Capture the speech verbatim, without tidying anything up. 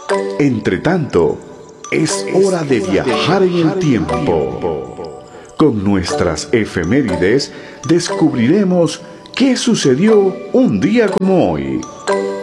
Entre tanto, es hora de viajar en el tiempo. Con nuestras efemérides descubriremos qué sucedió un día como hoy.